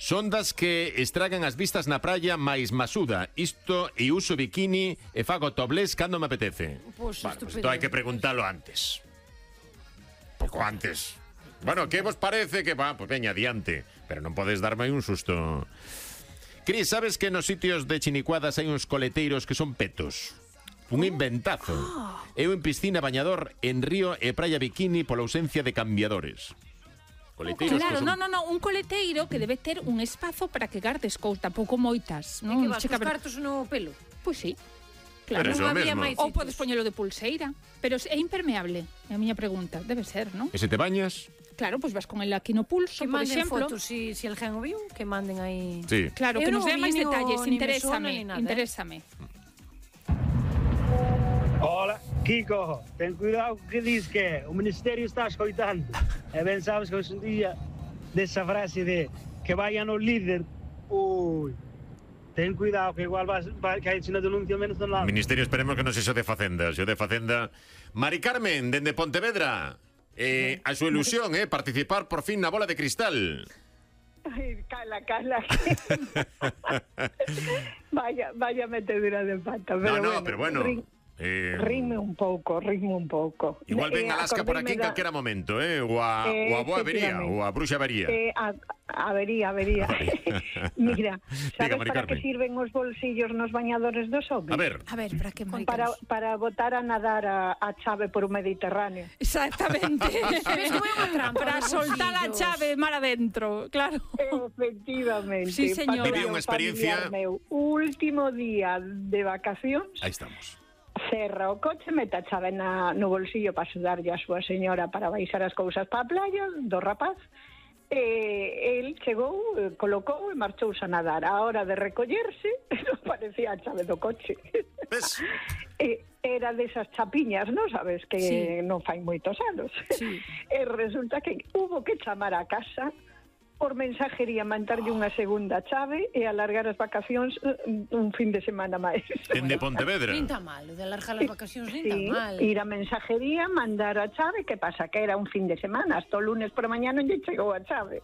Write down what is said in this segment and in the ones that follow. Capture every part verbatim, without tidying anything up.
Son das que estragan as vistas na praia máis masuda. Isto e uso bikini e fago topless cando me apetece. Pues, bueno, pues isto hai que preguntalo antes. Pouco antes. Bueno, que vos parece que va? Pues veña, adiante. Pero non podes darme un susto. Cris, sabes que nos sitios de Chinicuadas hai uns coleteiros que son petos? Un inventazo. Eu en piscina, bañador, en río e praia bikini pola ausencia de cambiadores. Coleteiros claro, son... no, no, no, un coleteiro que debe ter un espazo para que gardes cousas, tampouco moitas, non? E que vas cos cartos no pelo? Pois sí. Claro, Claro, eso mesmo. ou podes poñelo de pulseira, pero é impermeable, é a miña pregunta, debe ser, non? E se te bañas? Claro, pois vas con el aquí no pulso, que por manden exemplo. fotos, si, si el gen o viu, que manden aí. Sí. Claro, Eu que non nos dé vi máis ni o- detalles, ni me interésame, sona ni nada, interésame. Hola, Kiko, ten cuidado que diz que o Ministerio está escoitando. E ben sabes que hoxe en día desa frase de que vayan o líder, ui, ten cuidado que igual vas, va, que hai unha denuncia menos do lado. Ministerio, esperemos que non se xo de Facenda. Xo de Facenda. Mari Carmen, dende Pontevedra. Eh, a súa ilusión, eh, participar por fin na bola de cristal. Ay, cala, cala. vaya, vaya metedura de pata. Pero no, no, bueno, pero bueno. rin- Eh, Rime un pouco, rime un pouco. igual ven Eh, Alaska por aquí en acordeime da- calquera momento, eh? Ou a, Eh, ou a boa avería, efectivamente. ou a bruxa avería. Eh, a, avería, avería. Mira, sabes Diga, Mari para que Carmen. sirven os bolsillos nos bañadores dos homes? A ver. A ver, para que Mari Para, Carmen? para botar a nadar a, a chave por o Mediterráneo. Exactamente. Ves como é unha trampa Para nos soltar a bolsillos. chave mar adentro, claro. Efectivamente. Sí, señora. Para Viví unha experiencia- familiar meu, último día de vacacións, Aí estamos. cerra o coche, mete a chave na, no bolsillo para axudarlle a súa señora para baixar as cousas para a playa, do rapaz, e el chegou, eh, colocou e marchouse a nadar. A hora de recollerse, non parecía a chave do coche. Ves? E era desas chapiñas, non sabes, que Sí. non fai moitos anos. Sí. E resulta que hubo que chamar a casa por mensajería, mandarlle unha segunda chave e alargar as vacacións eh, un fin de semana máis. Dende Pontevedra. Nin tan mal, o de alargar as vacacións nin tan Sí, mal. ir a mensajería, mandar a chave, que pasa que era un fin de semana, hasta o lunes por a mañá non lle chegou a chave.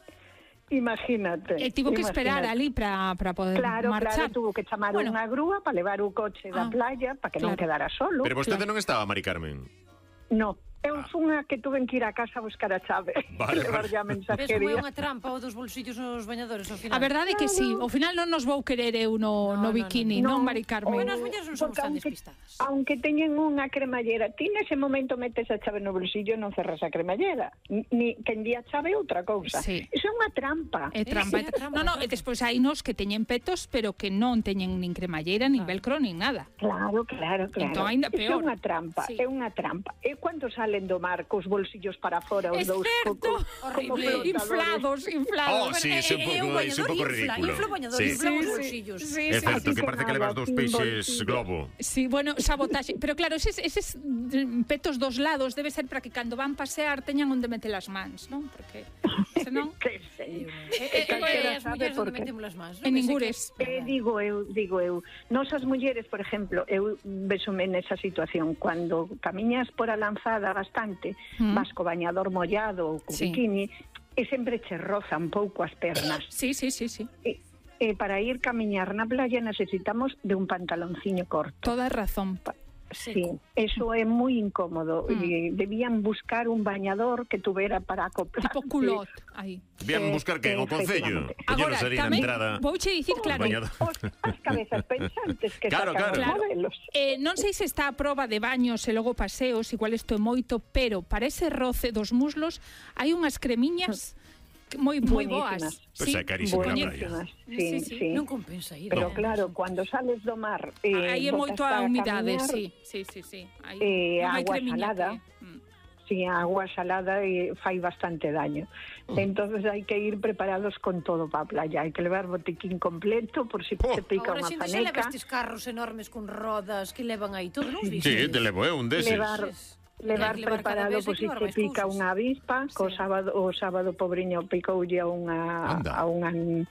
Imagínate. E tivo que esperar imagínate. ali para para poder Claro, marchar. claro, tuvo que chamar Bueno. unha grúa para levar o coche da Ah, playa, para que non claro. quedara solo. Pero vostede non estaba, Mari Carmen. No, eu fun a que tuven que ir a casa a buscar a chave. Vale, levar vale. ya a Ves como é mensajería. unha trampa o dos bolsillos nos bañadores ao final. A verdade é que sí, ao final non nos vou querer eu no, No, no no, bikini, no. non, Mari Carmen? Bueno, as mulleres non somos Porque tan aunque- despistadas. Aunque teñen unha cremallera, ti nese momento metes a chave no bolsillo e non cerras a cremallera. Ni quen di a chave é outra cousa. Sí. Iso é unha trampa. É trampa. Sí, é trampa, No, no, é e trampa. despois hai nos que teñen petos, pero que non teñen nin cremalleira, nin velcro, nin nada. Claro, claro, claro. Entón, aínda Iso peor. é unha trampa, Sí. é unha trampa. E cando salen do mar cos bolsillos para fora os Es dous certo. como, Horrible. flotadores. Inflados, inflados. Oh, sí, sí, un É pouco, é un pouco infla, ridículo. infla o bañador, Sí. infla os Sí, sí. bolsillos. Sí, É sí, certo, así que con parece que agua, levas dos sin peixes bolsillo. globo. Sí, bueno, sabotaxe. Pero claro, eses, eses mm, petos dos lados debe ser para que cando van pasear teñan onde meter as mans, non? Porque senón Que sei. E, e, calquera e as sabe mulleres por onde qué. metemos as mans. en ningures. Eh, digo eu, digo eu, nos as mulleres, por exemplo, eu vexome nesa situación, cando camiñas por a lanzada bastante, Mm. vas co bañador mollado ou co Sí. bikini, e sempre che roza un pouco as pernas. Sí, sí, sí, sí. E, e para ir camiñar na playa necesitamos de un pantalonciño corto. Toda razón. Sí, eso é moi incómodo. Mm. E debían buscar un bañador que tuvera para acoplar. Tipo culot, aí. Vian buscar que Eh, o Concello. efectivamente. Poñeros Agora, ali na tamén entrada. vouche dicir, claro, bañador. Os, as cabezas pensantes que Claro, sacan claro. os Claro. modelos. Eh, non sei se está a proba de baños e logo paseos, igual isto é moito, pero para ese roce dos muslos hai unhas cremiñas que moi moi boas. Buenísimas. Pois é carísimo na praia. Buenísimas, Sí, sí, sí. sí. Non compensa ir. Pero non. claro, cando sales do mar eh, Aí é moito botas a para humidade, camiñar, sí, sí, sí, sí. Aí Eh, non hai agua cremiña salada. que- mm. si a agua salada eh, fai bastante daño. Entonces hai que ir preparados con todo para a playa. Hai que levar botiquín completo por si Oh. te pica Agora unha xente se leva faneca. estes carros enormes con rodas que levan aí todo, non viste? Sí, te levo eu un deses. Levar levar Hai que levar cada preparado vez, por hai que si levar te máis pica cousas. unha avispa, co Sí. sábado o sábado pobriño picoulle a unha Anda. a unha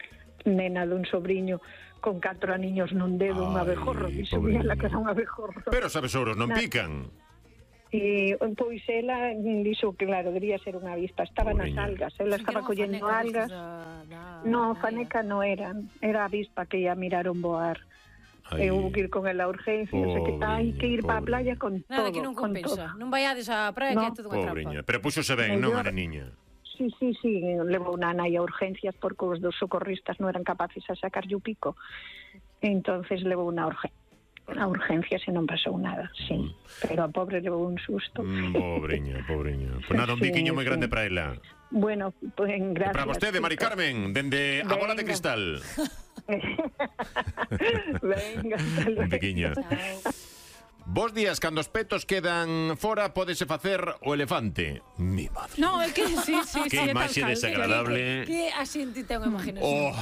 nena dun sobriño con catro aniños nun dedo, un Ai, abejorro, dixo pobriño. la que era un abejorro. Pero sabes, ouros non Na- pican. E, pois ela dixo que, claro, debería ser unha avispa. Estaba nas Pobriña. algas, ela estaba collendo algas. No, faneca non eran, era a avispa que ia mirar un boar. Ai. E houve que ir con ela a urgencia, o sea que hai que ir para a Pobre. playa con todo. Nada, que non con compensa. todo. Non vaiades á praia, que é No. todo unha Pobriña. trampa. Pero puxose ben, non, a Mellor- niña? Sí, sí, sí, levou unha nai a urgencias porque os dos socorristas non eran capaces a sacarlle o pico. Entonces levou unha urgencia. A urgencia se non pasou nada, sí. Pero a pobre levou un susto. Mm, pobriña, pobriña. Pues nada, un biquiño moi Sí, grande sí. para ela. Bueno, pues E gracias. para vostede, Mari chicos. Carmen, dende a bola de Venga. cristal. Venga, hasta Un luego. biquiño. Vos días, cando os petos quedan fora, pódese facer o elefante. Mi madre. No, é que sí, sí, Que sí, é tal imaxe cal. desagradable. Que a xente ten unha imaginación. Oh.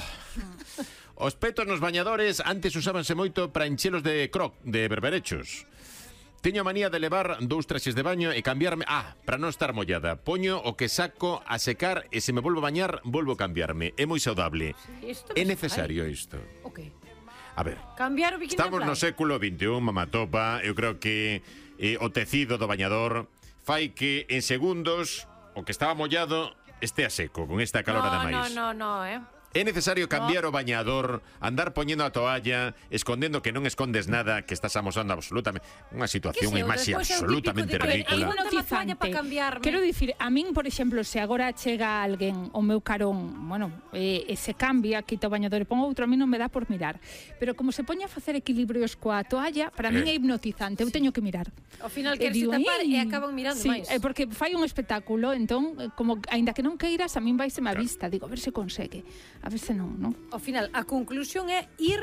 Os petos nos bañadores antes usábanse moito para enchelos de croc, de berberechos. Teño a manía de levar dous traxes de baño e cambiarme... Ah, para non estar mollada. Poño o que saco a secar e se me volvo a bañar, volvo a cambiarme. É moi saudable. Sí, isto É que se necesario isto. Ok. A ver, Cambiar o biquini estamos en no playa. século vinte e un, mamatopa. Eu creo que eh, o tecido do bañador fai que en segundos o que estaba mollado este a seco, con esta calor no, ademais. No, no, no, eh. É necesario cambiar o bañador, andar poñendo a toalla, escondendo que non escondes nada, que estás amosando absolutamente unha situación, unha Que sei, imaxe despois é o absolutamente típico de que ridícula. hai unha toalla para cambiarme. Quero dicir, a min, por exemplo, se agora chega alguén ao meu carón, bueno, e, e se cambia, quita o bañador e pon outro, a mí non me dá por mirar. Pero como se poña a facer equilibrios coa toalla, para min Eh. é hipnotizante, eu teño que mirar. Ao final E queres digo, tapar e "Ih". acaban mirando sí, máis. é porque fai un espectáculo, entón, eh, como aínda que non queiras, a min vai se me a vista, digo, a ver se consegue, a ver se non, non? Ao final, a conclusión é ir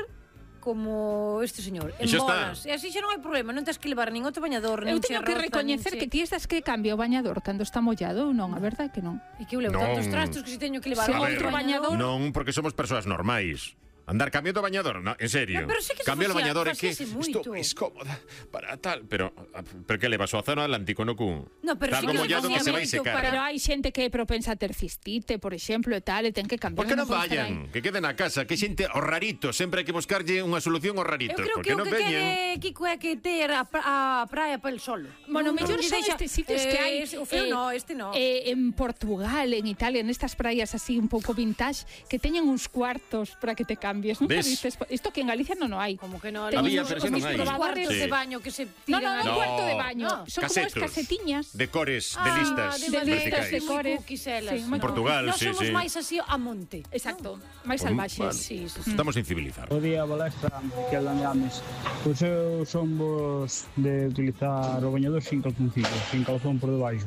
como este señor, E en xa está. bolas. E así xa non hai problema, non tens que levar nin outro bañador, nin Eu teño que roza, recoñecer nin que ti estás que cambia o bañador cando está mollado ou non, a verdade é que non. E que eu levo Non. tantos trastos que si teño que levar Se outro outro bañador- Non, porque somos persoas normais. Andar cambiando o bañador, no, en serio. No, pero sí que se Cambia o facía- bañador é que facíase isto moito. é cómoda para tal, pero pero que levas o océano Atlántico no cu. No, pero Está sí que algo se mollado que facía se vai moito secar. para- Pero hai xente que é propensa a ter cistite, por exemplo, e tal, e ten que cambiar. Por que non pode estar aí. vayan? Que queden na casa, que xente o rarito, sempre hai que buscarlle unha solución ao Eu rarito. creo Por que que o non que veñan? quere Kiko é que ter a, pra, a praia para el solo. Bueno, Non mellor lle son deixa- estes sitios que hai. eh, O feo eh, no, este no. eh, en Portugal, en Italia, nestas praias así un pouco vintage, que teñen uns cuartos para que te cambies. Nunca Ves? vistes? Isto que en Galicia non o hai. Como que no, Teñen Había, uns- pero ese uns non hai. probadores- cuartos Sí. de baño que se No, tiran no, aí. un cuarto de baño. No. Son como Casetos. as casetiñas. De cores, de Ah, listas, de de madeiras, verticais. de moi cores. cookies elas. Sí, moi En Portugal, Nós sí, somos sí. máis así a monte. Exacto, máis Bueno, salvaxes. Sí, sí, sí. Estamos sin civilizar. Bo día, balestra, Miquel Damiames. Pois eu son vos de utilizar o bañador sin calzoncillo, sin calzón por debaixo.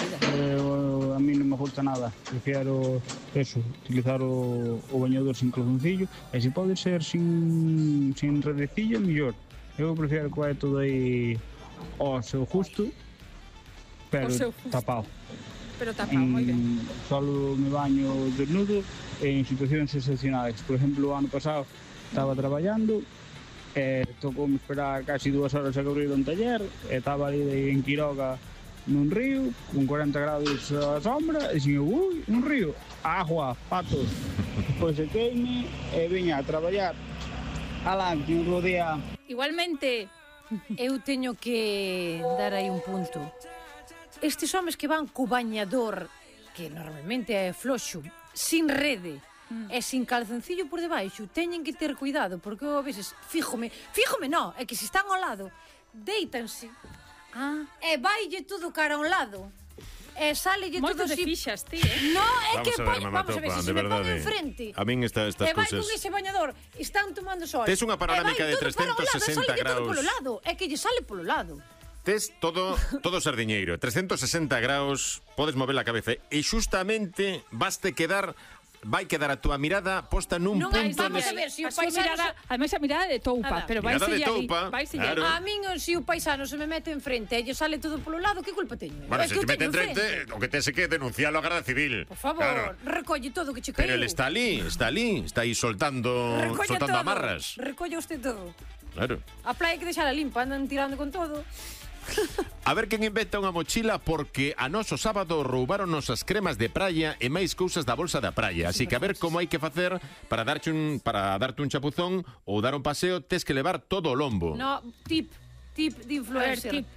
Eu, a mí non me gusta nada, prefiero eso, utilizar o, o bañador sin calzoncillo, e se pode ser sin, sin redecillo, mellor. Eu prefiero que vai todo aí ao seu justo, pero Ao seu justo. tapado. Pero tapado, moi ben. Mm, solo me baño desnudo en situacións excepcionais. Por exemplo, o ano pasado estaba traballando e tocoume esperar casi dúas horas a que abrir un taller e estaba ali en Quiroga nun río con corenta grados a sombra e dixen, ui, un río, agua, patos. Pois sequeime e viña a traballar. Alá, que un rodea. Igualmente, Eu teño que dar aí un punto. Estes homes que van co bañador, que normalmente é floxo, sin rede, mm. e sin calzoncillo por debaixo, teñen que ter cuidado, porque eu a veces fíjome, fíjome no, é que se están ao lado, déitanse, ah, e vaille todo cara a un lado, e salelle moito todo te así. fixas, ti, eh? No, é que Vamos a ver, pon- vamos a ver, mamatopa, se de se me pon verdade. enfrente. A min esta, estas E vai cousas... con ese bañador, están tomando sol. Tes unha panorámica E vai de todo para o lado, trescentos sesenta e salelle todo graus. polo lado, é que lle sale polo lado. Tes todo, todo sardiñeiro, trescentos sesenta graus, podes mover a cabeza e xustamente vaste quedar, vai quedar a túa mirada posta nun Non hai, punto vamos nese- a ver, se o A súa paisano... mirada, ademais a mirada de toupa, Anda. pero vai Mirada de ali, toupa, vai claro. A min, se o paisano se me mete enfrente e lle sale todo polo lado, que culpa teño? Bueno, É se que te o mete teño enfrente, enfrente. o que tes é que denuncialo a Garda Civil. Por favor, Claro. recolle todo que che caeu. Pero ele está ali, está ali, está aí soltando, Recolle soltando todo. amarras. Recolle usted todo. Claro. A playa hai que deixala limpa, andan tirando con todo. A ver quen inventa unha mochila porque a noso sábado roubáronos as cremas de praia e máis cousas da bolsa da praia. Así que a ver como hai que facer para darte un para darte un chapuzón ou dar un paseo, tes que levar todo o lombo. No, tip, tip de A ver, influencer. tip.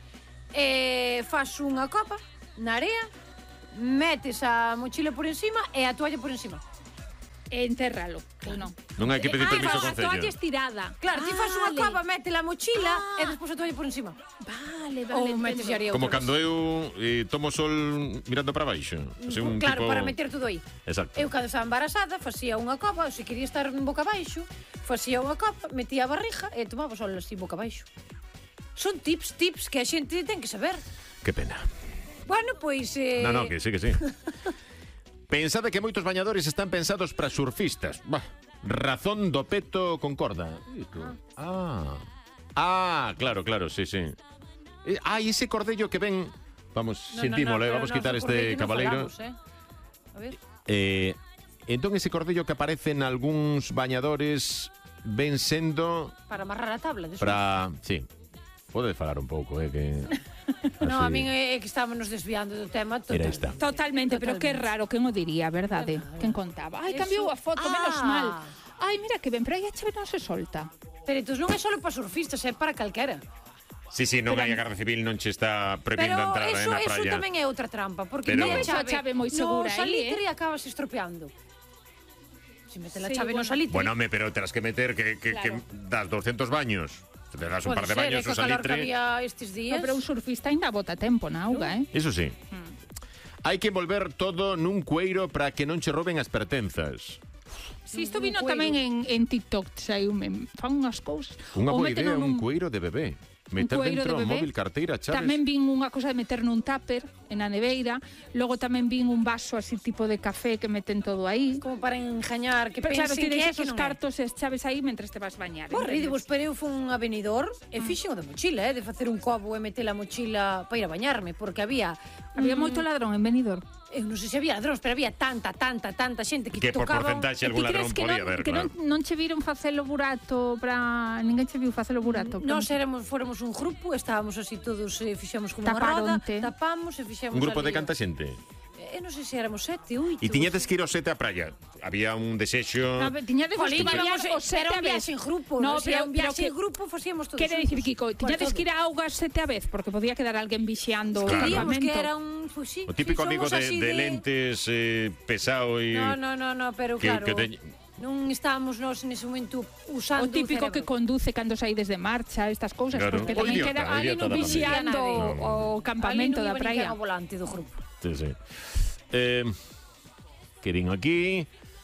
E faz unha copa na area, metes a mochila por encima e a toalla por encima. E entérralo, ou non? Non hai que pedir Ah, permiso ao A toalla Concello. estirada. Claro, ti fas unha Vale. copa, mete a mochila Ah. e despois a toalla por encima. Vale, Ou vale, metes entendo. aría Como outra cando vez. eu eh, tomo sol mirando para baixo. Así un Claro, tipo... para meter todo aí. Exacto. Eu, cando estaba embarazada, facía unha copa, se quería estar boca abaixo, facía unha copa, metía a barriga e tomaba sol así boca abaixo. Son tips, tips que a xente ten que saber. Que pena. Bueno, pois... Eh... No, no, que sí, que sí. Pensade que moitos bañadores están pensados para surfistas. Bah, razón do peto con corda. Ah. Ah, claro, claro, sí, sí. Eh, ah, e ese cordello que ven... Vamos, No, sentímosle, no, no, vamos pero quitar no, este no cabaleiro. falamos, eh. A ver. Eh, entón ese cordello que aparece en algúns bañadores ven sendo Para amarrar a tabla. De para... Sí, pode falar un pouco, eh, que... No, así- a min é que estámonos desviando do tema total. Era esta. Totalmente, pero que Totalmente. raro, quen o diría, verdade? Quen contaba? Ai, cambiou a foto, Ah. menos mal. Ai, mira que ben, pero aí a chave non se solta. Pero entón non é só para surfistas, é para calquera. Sí, sí, non hai a Garda Civil, non che está prohibindo Pero entrar eso, na eso praia. tamén é outra trampa, porque Pero- ti Non ves a chave moi segura no aí, salitre acabas estropeando. Se mete la Sí, chave no bueno. salitre. Bueno, home, pero terás que meter que, que, Claro. que das doscientos baños. Te das un Pode par de ser, baños é que o o calor que salitre. había estes días. No, pero un surfista ainda bota tempo na auga, eh? Eso sí. Hai que envolver todo nun cueiro para que non che roben as pertenzas. Si isto Un vino cueiro. tamén en, en TikTok, sai, un- fan unhas cousas. Unha Ou boa méteno idea, un nun- cueiro de bebé. Meter cueiro dentro de o bebé. móvil, carteira, chaves. Tamén vin unha cosa de meter nun tupper en a neveira, logo tamén vin un vaso así tipo de café que meten todo aí. Como para engañar, que Pero claro, pensen ti que é deixas que os non é. cartos e as chaves aí mentres te vas bañar. Por entendes? ridículos, pero eu fun a Benidorm e fixen o da mochila, eh, de facer un cobo e meter a mochila para ir a bañarme, porque había... Había moito ladrón en Benidorm. Eu non sei se había ladróns, pero había tanta, tanta, tanta xente que, Que por tocaban... porcentaxe E algún ti ladrón crees que podía non, haber, que claro. non, non che viron facelo burato para... Ninguén che viu facelo burato? Nós éramos, fóramos un grupo, estábamos así todos, eh, fixemos como unha roda, Taparonte. tapamos e fixemos Un grupo de ali- canta xente. Eh, non sei se éramos sete, oito... E tiñedes que ir ao sete á praia. Había un desexo... No, tiñades vos Jolín, que íbamos, bañar os sete era a un vez. viaxe en grupo, No, no, se era pero- un pero viaxe que- en grupo, facíamos todos Quere dicir, juntos. Kiko, Pues tiñades todo. que ir a augas sete a vez, porque podía quedar alguén vixiando Claro. o Queríamos campamento. que era un... Pues sí, O típico sí, amigo somos de, así de lentes eh, pesado e... No, no, no, no, pero que, claro... que te... Non estábamos nós nese momento usando O típico cerebro. que conduce cando saídes de marcha, estas cousas, Claro. porque O tamén idiota, queda o ali idiota non da vixiando familia. o, o campamento Ali non da iba ninguén praia. ao volante do grupo. Sí, sí. Eh, que din aquí...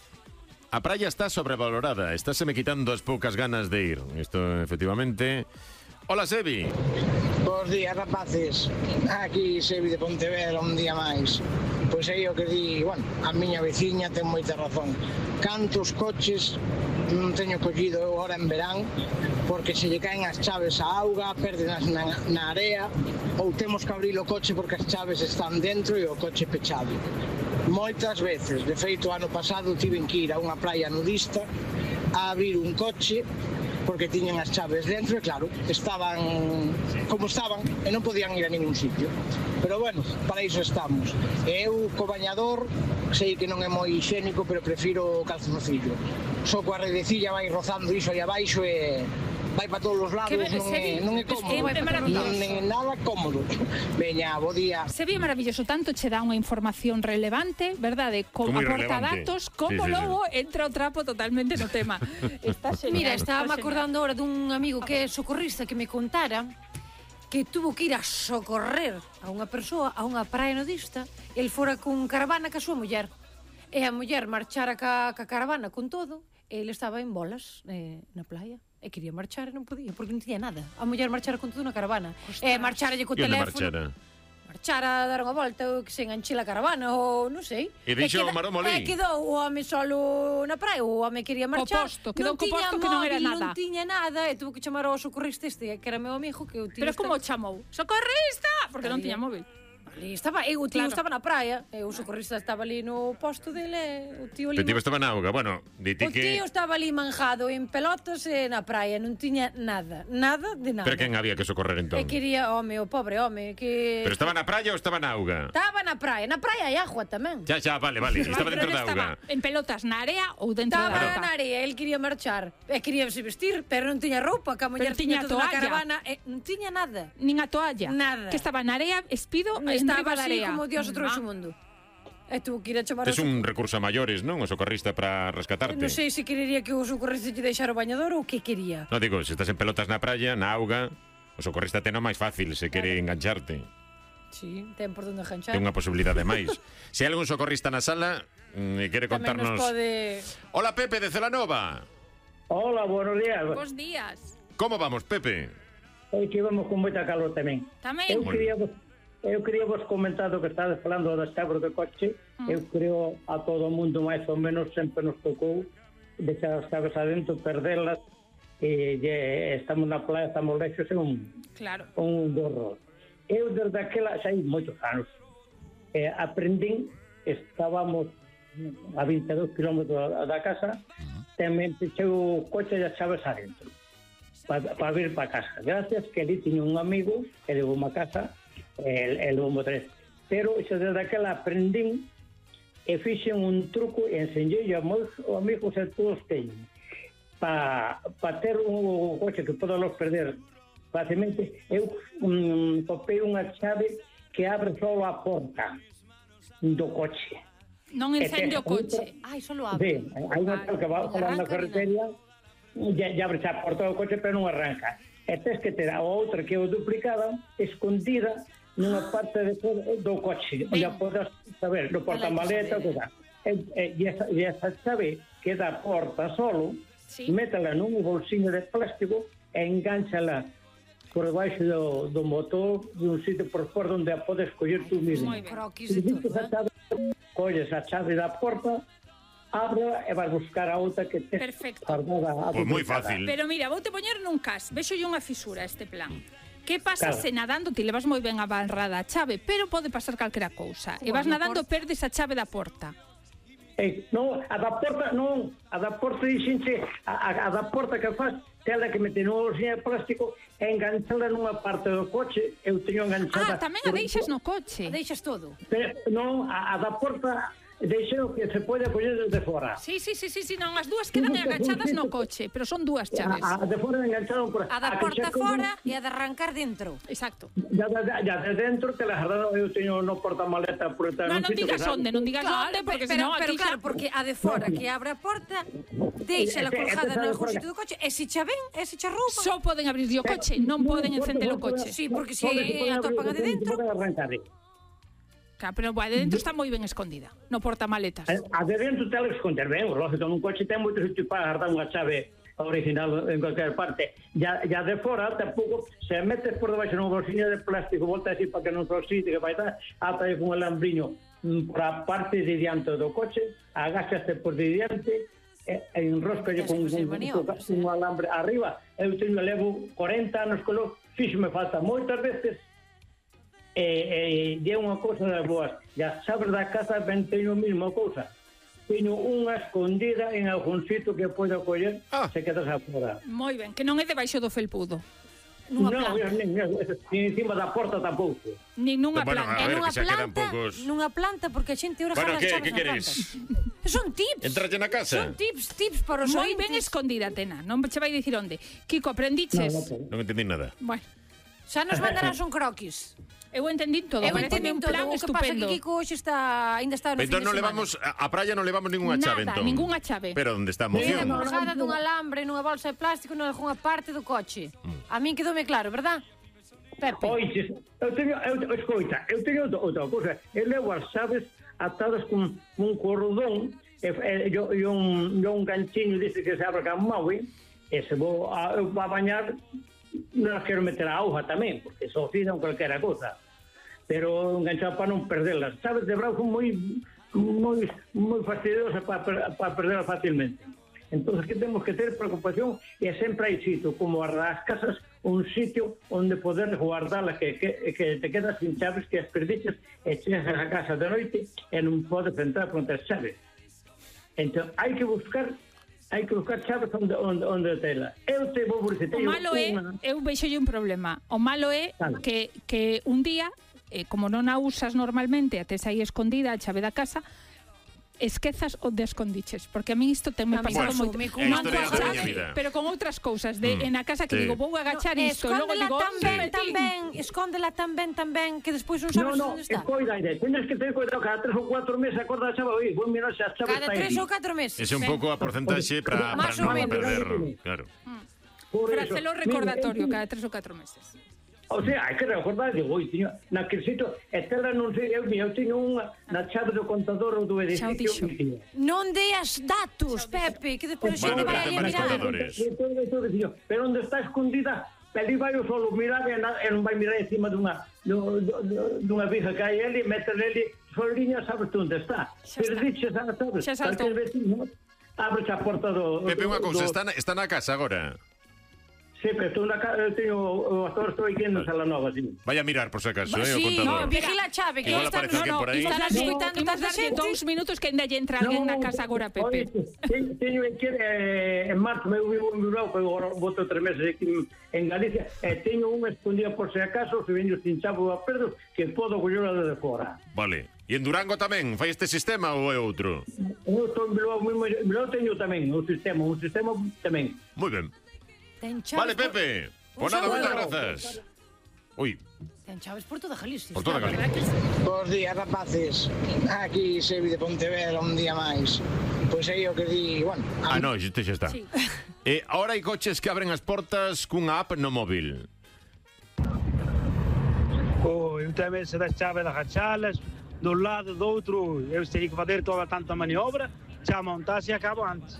A praia está sobrevalorada. Estáseme quitando as poucas ganas de ir. Isto, efectivamente... Hola, Sebi. Bos días, rapaces. Aquí Sebi de Pontevedra un día máis. Pois aí o que di, bueno, a miña veciña ten moita razón. Cantos coches non teño collido eu ahora en verán porque se lle caen as chaves á auga, perdenas na, na area ou temos que abrir o coche porque as chaves están dentro e o coche pechado. Moitas veces, de feito, ano pasado tiven que ir a unha praia nudista a abrir un coche porque tiñan as chaves dentro e claro, estaban como estaban e non podían ir a ningún sitio. Pero bueno, para iso estamos. E eu co bañador sei que non é moi higiénico, pero prefiro o calzoncillo. Só coa redecilla vai rozando iso aí abaixo e vai para todos os lados, Que be- non é, Sebi, non é es- cómodo. é maravilloso. Non é nada cómodo. Veña, bo día. Se ve maravilloso, tanto che dá unha información relevante, verdade? Como Como aporta irrelevante. datos, Sí, como sí, sí. logo entra o trapo totalmente no tema. Está genial. Mira, estaba está me acordando ahora dun amigo que é socorrista que me contara que tuvo que ir a socorrer a unha persoa a unha praia nudista, el fora con caravana ca súa muller. E a muller marchara ca, ca caravana con todo, e ele estaba en bolas eh, na playa. E quería marchar e non podía, porque non tiña nada. A muller marchara con todo na caravana. E marcharalle co E onde teléfono. marchara? Marchara a dar unha volta, ou que se enganche a caravana, ou non sei. E deixou o queda- maromo ali. E quedou o home solo na praia, o home quería marchar. posto, quedou co tiña posto que non era móvil, nada. Non tiña nada, e tuvo que chamar ao socorrista este, que era meu amigo, que eu Pero como chamou? Socorrista! Porque non tiña móvil. Ali estaba, eu, o tío Claro. estaba na praia, e o socorrista estaba ali no posto dele, e o tío ali... O tío estaba na auga. Bueno, diti O que... tío estaba ali manjado en pelotas e na praia, non tiña nada, nada de nada. Pero quen había que socorrer entón? E quería, home, o pobre home, que... Pero estaba na praia ou estaba na auga? Estaba na praia, na praia hai agua tamén. Xa, xa, vale, vale. Estaba Pero dentro da estaba auga. en pelotas na area ou dentro da Estaba auga. na area, el quería marchar, e quería se vestir, pero non tiña roupa, que a muller Pero tiña tiña toda na toalla. caravana, e non tiña nada. Nin a toalla. Nada. Que estaba na area, espido, en Estaba riba da así area. como Dios outro Ah. seu mundo. E tuvo que ir a chamar Tes ao un recurso a maiores, non? O socorrista para rescatarte. Non sei se querería que o socorrista lle deixara o bañador ou que quería. No, digo, se estás en pelotas na praia, na auga, o socorrista ten o máis fácil se quere engancharte. Sí, ten por onde ganchar. Ten unha posibilidade máis. Se hai algún socorrista na sala mm, e quere Tamén contarnos... nos pode... Hola, Pepe, de Celanova. Hola, buenos días. Bos días. Como vamos, Pepe? Hoy que vamos con moita calor tamén. Tamén. Eu quería vos, eu quería vos comentar do que estades falando das chaves de coche. Mm. Eu creo a todo o mundo máis ou menos sempre nos tocou deixar as chaves adentro, perderlas e, e estamos na playa, estamos lexos en un, Claro. un gorro. Eu desde aquela, xa hai moitos anos, eh, aprendín, estábamos a veinte e dous kilómetros da casa, tamén pechei o coche e as chaves adentro para pa vir para casa. Gracias que ali tiña un amigo que levou a casa e, e levou tres. Pero xa desde aquela aprendín e fixen un truco e enseñei a meus amigos e todos teñen para pa ter un coche que podalos perder facilmente. Eu um, topei unha chave que abre só a porta do coche. Non encende o coche. Ai, só lo Sí, abre. hai unha tal que va Non falando na arranca carretería e e abre a porta do coche pero non arranca. E tes que ter a outra que é o duplicada escondida nunha parte de, do coche. Ben. Ya podes saber, no portamaleta, saber, toda. E, e, e, esa, e esa chave que dá porta solo, Sí. métela nun bolsiño de plástico e enganchala por debaixo do, do motor de un sitio por fora onde a podes coller tú mismo. Moi ben. Croquis e todo, Esa eh? chave, colles a chave da porta, abre e vas buscar a outra que te Perfecto. guardada. a Pois moi duplicada. fácil. Pero mira, vou te poñer nun cas. Vexo unha fisura este plan. Que pasa Claro. se nadando ti levas moi ben abarrada a chave, pero pode pasar calquera cousa. E Como vas na nadando e porta. perdes a chave da porta. Eh, non, a da porta non, a da porta dixenche, a, a, a da porta que faz, tela que mete nunha bolsinha de plástico e enganchala nunha parte do coche, eu teño enganchada. Ah, tamén a deixas no coche. Deixas todo. Pero, non, a, a da porta deixeo que se pode coller desde fora. Sí, sí, sí, sí, sí, non, as dúas quedan enganchadas no coche, pero son dúas chaves. A, a de fora enganchado por A da que porta xa como- fora e a de arrancar dentro. Exacto. Ya, ya, ya de dentro que la jardada eu teño no portamaleta por estar Non, nun non sitio digas que onde, non digas Claro, onde, porque pero, senón pero aquí claro, xa... porque a de fora que abre a porta, deixa la Eh, eh, colgada eh, no algún fora. sitio do coche, e se cha ven, e se cha roupa. Só poden abrir o coche, non poden encender o coche. Sí, porque se atopan a de dentro. A, Claro, pero bueno, de dentro está moi ben escondida, no portamaletas. a de dentro te lo esconder ben, lógico, nun coche ten moito sitio para guardar unha chave original en cualquier parte. Ya, ya de fora, tampouco, se metes por debaixo nun bolsiño de plástico, volta así para que non se oxide, que vai dar, ata aí con un alambriño mm, por a parte de diante do coche, agachaste por de diante, e, e enroscalle Ya con, se con, puxe con, maniobras, con un alambre arriba. Eu teño, levo corenta anos con lo, fixo me falta moitas veces, e, e, e é unha cousa das boas. E as chaves da casa ben teño a mesma cousa. Teño unha escondida en algún sitio que poida coller Ah. se quedas afuera. Moi ben, que non é debaixo do felpudo, Nunha non, planta. nin, nin, nin encima da porta tampouco. nin nunha Bueno, planta. a É ver, nunha que xa quedan planta, poucos. nunha planta, porque a xente ora Bueno, jala as que- chaves que na queres? planta. Son tips. Entralle na casa. Son tips, tips para os Moi ben ointes. escondida, Tena, non che vai dicir onde. Kiko, aprendiches? Non entendí nada. Bueno, Xa nos mandarás un croquis. eu entendín todo, Eu parece entendín un todo. plan O que pasa é estupendo. que Kiko hoxe está, ainda está no Entón fin de non semana. levamos a a praia non levamos ningunha chave, Nada, entón. ningunha chave. Pero onde está a Viene moción? colgada dun alambre nunha bolsa de plástico nalgúnha parte do coche. A min quedoume claro, verdad? Pepe. Oiches, eu teño, eu, escoita, eu teño outra, outra cousa. Eu levo as chaves atadas con un cordón e, e, yo, yo, un, yo un ganchiño dice que se abre ca maui e se vou a, eu vou a bañar non quero meter a auga tamén porque se oxidan cualquera cousa pero enganchado para non perderlas. Chaves de bravo son moi moi moi fastidiosas para, para perderlas facilmente. Entón, que temos que ter preocupación e sempre hai sitio, como as casas, un sitio onde poder guardala, que, que, que te quedas sin chaves, que as perdiches e chegas a casa de noite e non podes entrar con as chaves. Entón, hai que buscar hai que buscar chaves onde, onde, onde tela. Eu te vou por O malo é, unha... eu veixolle un problema. O malo é Vale. que, que un día, eh, como non a usas normalmente, a tes aí escondida a chave da casa, esquezas onde escondiches, porque a mí isto ten me A mí pasado pasou, moito, me con non unha coa cosa chave, da vida. pero con outras cousas de Mm. en a casa que Sí. digo, vou agachar No, isto, e logo escóndela digo, tamén, "Onde tamén, escóndela tamén, tamén, que despois non sabes No, no, onde está. coida, tienes que ter cuidado, cada tres ou cuatro meses acorda a chave, oí, vou mirar se a chave Cada está tres aí. ou catro meses. Ese é un pouco a porcentaxe para Más non ou menos. perder. Claro. Por para eso, hacerlo mire, recordatorio eu- cada tres ou catro meses. O sea, hai que recordar, digo, oi, tiño, naquele sitio, e terra non sei, eu, eu tiño unha na chave do contador do Xa o dixo. edificio. Non deas datos, Pepe, que despois a Bueno, xente pero vai ten a varios mirar. contadores. Todo iso dicía, pero onde está escondida, ali vai o solo mirar e, na, e non vai mirar encima dunha, du- du- dunha viga que hai ali, meter ali, soliña, sabes tú onde está. Xa está. Perdiches, sabes? Xa saltou. Calquer vecino, abres a porta do... Pepe, unha do- cousa, do- está na, está na casa agora. Sí, pero estou na casa, eu teño, o actor estou aquí en Sala Nova, sí. Vaya a mirar, por si acaso, eh, o Sí, contador. no, vigila a chave, que Igual está aparece alguén por aí. están Imos darlle, escoitando imos tanta darlle xente. dous minutos que ainda lle entra alguén na casa agora, Pepe. Oye, teño, teño que eh, en marzo, eu vivo en Bilbao, pero agora voto tres meses aquí en, en Galicia, e teño unha escondida por se acaso, se veño sin chavo a perdo, que podo collera desde fora. Vale. E en Durango tamén fai este sistema ou é outro? Eu estou en Bilbao, moi, moi, Bilbao teño tamén un sistema, un sistema tamén. Moi ben. Ten chaves Vale, por- Pepe. Pues Un nada, segundo. moitas grazas. Ui, Ten chaves por toda Galicia. Por toda Está, Galicia. verdad que sí. Bos días, rapaces. Aquí Sevi de Pontevedra un día máis. Pois aí o que di, bueno, ah, no, este xa está. Sí. Eh, ahora hai coches que abren as portas cunha app no móvil. Oh, eu tamén se das chave das gachalas, dun lado, do outro, eu teria que fazer toda tanta maniobra, xa montase e acabo antes.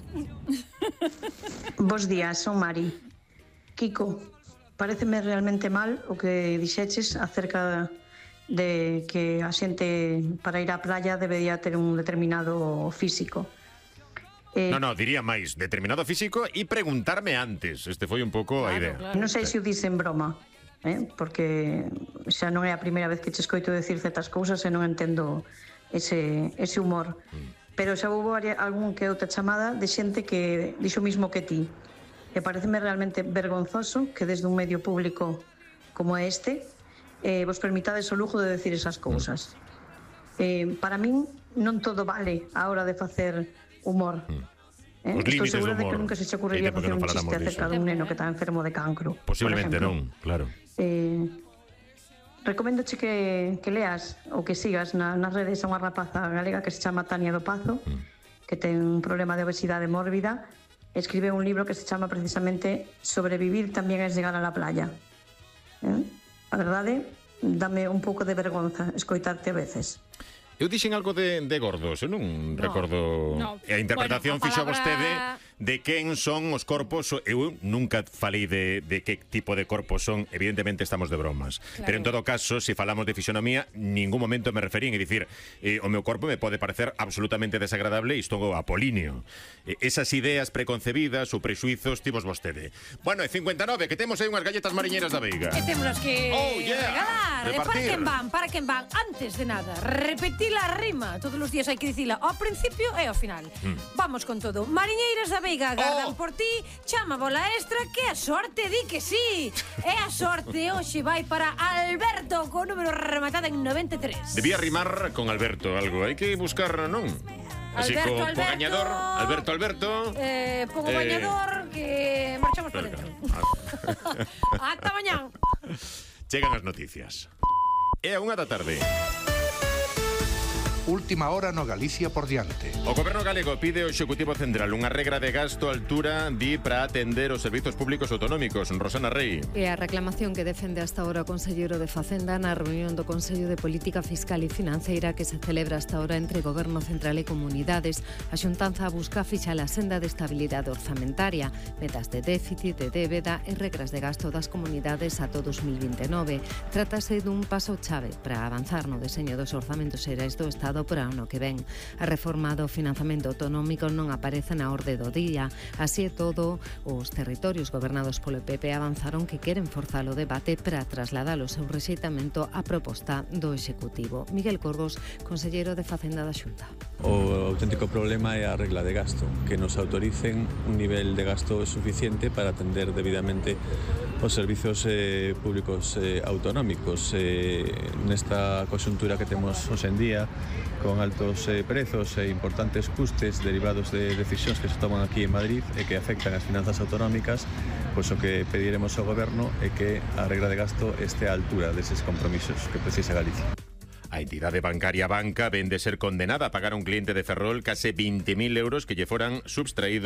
Bos días, son Mari. Kiko, pareceme realmente mal o que dixeches acerca de que a xente para ir á playa debería ter un determinado físico. Eh, No, no, diría máis, determinado físico e preguntarme antes. Este foi un pouco a Claro, idea. claro. non sei se o dicen broma, eh? Porque xa non é a primeira vez que che escoito decir certas cousas e non entendo ese, ese humor. Pero xa houve varia- algún que outra chamada de xente que dixo o mismo que ti. E pareceme realmente vergonzoso que desde un medio público como este eh, vos permitades o lujo de decir esas cousas. Eh, para min non todo vale a hora de facer humor. Eh? Os Estou límites do segura de que humor. nunca se che Hai ocurriría tempo que facer non un faláramos chiste diso. acerca dun neno que está enfermo de cancro. por Posiblemente exemplo. non, claro. Eh, recoméndoche que, que leas ou que sigas na, nas redes a unha rapaza galega que se chama Tania do Pazo, que ten un problema de obesidade mórbida. Escribe un libro que se chama precisamente Sobrevivir tamén é llegar a la playa. Eh? A verdade, dame un pouco de vergonza escoitarte a veces. Eu dixen algo de, de gordos, eu non no, recordo... no. E a interpretación Bueno, a fixo palabra- vostede de quen son os corpos. Eu nunca falei de, de que tipo de corpos son. Evidentemente estamos de bromas. Claro. Pero en todo caso, se falamos de fisionomía, ningún momento me referín e dicir eh, o meu corpo me pode parecer absolutamente desagradable e estou apolíneo. Eh, esas ideas preconcebidas ou prexuizos tivos vostede. Bueno, é cincuenta e nove, que temos aí unhas galletas mariñeiras da Veiga. Que temos que Oh, yeah. regalar. Eh, Para Repartir. quen van, para quen van. Antes de nada, repetir la rima. Todos os días hai que dicila ao principio e ao final. Mm. Vamos con todo. Mariñeiras da Veiga agardan Oh. por ti. Chama bola extra que a sorte di que sí. E a sorte hoxe vai para Alberto con número rematado en noventa e tres. Debía rimar con Alberto algo. Hai que buscar, non? Así Alberto, co, co Alberto. gañador. Alberto, Alberto. Eh, pongo Eh, bañador que marchamos por Claro, dentro. claro. Ata mañán. Chegan as noticias. É a unha da tarde. Última hora no Galicia por diante. O Goberno galego pide ao Executivo Central unha regra de gasto a altura di para atender os servizos públicos autonómicos. Rosana Rey. E a reclamación que defende hasta ahora o Conselleiro de Facenda na reunión do Consello de Política Fiscal e Financeira que se celebra hasta ahora entre Goberno Central e Comunidades. A xuntanza busca fixar a senda de estabilidade orzamentaria, metas de déficit, de débeda e regras de gasto das comunidades a todo dos mil vinte e nove. Trátase dun paso chave para avanzar no deseño dos orzamentos xerais do Estado presupuestado para o ano que ven. A reforma do financiamento autonómico non aparece na orde do día. Así é todo, os territorios gobernados polo P P avanzaron que queren forzar o debate para trasladar o seu rexeitamento á proposta do Executivo. Miguel Corgos, conselleiro de Facenda da Xunta. O auténtico problema é a regla de gasto, que nos autoricen un nivel de gasto suficiente para atender debidamente os servizos eh, públicos eh, autonómicos. Eh, nesta conxuntura que temos hoxe en día, con altos eh, prezos e importantes custes derivados de decisións que se toman aquí en Madrid e que afectan as finanzas autonómicas, pois o que pediremos ao Goberno é que a regra de gasto este á altura deses compromisos que precisa Galicia. A entidade bancaria Banca ven de ser condenada a pagar a un cliente de Ferrol case veinte mil euros que lle foran substraídos